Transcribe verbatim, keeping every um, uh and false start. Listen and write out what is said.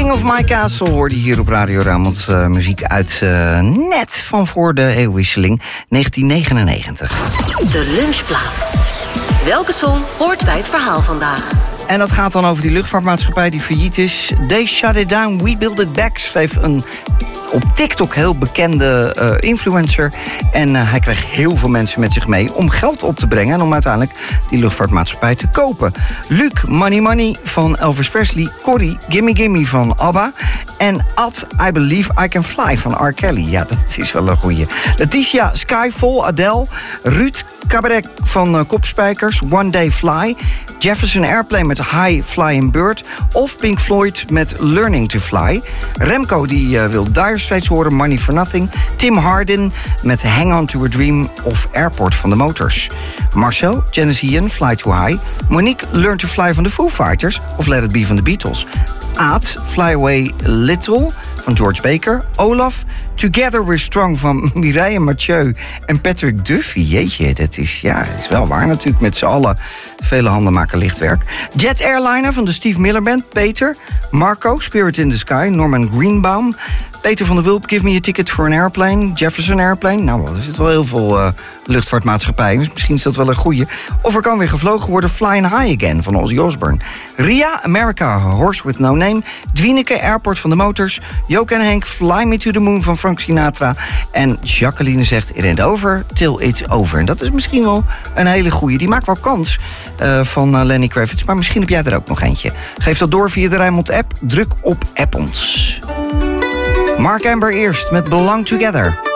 King of My Castle hoorde je hier op Radio Rijnmond. Uh, muziek uit uh, net van voor de eeuwwisseling, negentien negenennegentig. De lunchplaat. Welke song hoort bij het verhaal vandaag? En dat gaat dan over die luchtvaartmaatschappij die failliet is. They shut it down, we build it back, schreef een op TikTok heel bekende uh, influencer. En uh, hij kreeg heel veel mensen met zich mee om geld op te brengen en om uiteindelijk die luchtvaartmaatschappij te kopen. Luc, Money Money van Elvis Presley. Corrie, Gimme Gimme van ABBA. En Ad, I Believe I Can Fly van R. Kelly. Ja, dat is wel een goeie. Letitia, Skyfall, Adele. Ruud, Cabaret van uh, Kopspijkers, One Day Fly. Jefferson Airplane met High Flying Bird. Of Pink Floyd met Learning to Fly. Remco die uh, wil Dire Straits horen, Money for Nothing. Tim Hardin met Hang On to a Dream of Airport van de Motors. Marcel, Genesis Ian, Fly Too High. Monique, Learn to Fly van de Foo Fighters of Let It Be van de Beatles. Aad, Fly Away Little van George Baker. Olaf, Together We're Strong van Mireille Mathieu en Patrick Duffy. Jeetje, dat is, ja, dat is wel waar natuurlijk. Met z'n allen, vele handen maken lichtwerk. Jet Airliner van de Steve Miller Band. Peter, Marco, Spirit in the Sky. Norman Greenbaum. Peter van der Wulp, Give Me a Ticket for an Airplane. Jefferson Airplane. Nou, er zit wel heel veel uh, luchtvaartmaatschappijen, dus misschien is dat wel een goeie. Of er kan weer gevlogen worden, Flying High Again van Ozzy Osbourne. Ria, America, Horse with No Name. Dwineke, Airport van de Motors. Joke en Henk, Fly Me to the Moon van Frank Sinatra. En Jacqueline zegt, it ain't over till it's over. En dat is misschien wel een hele goeie. Die maakt wel kans uh, van uh, Lenny Kravitz, maar misschien heb jij er ook nog eentje. Geef dat door via de Rijnmond-app. Druk op App ons. Mark Amber eerst met Belong Together.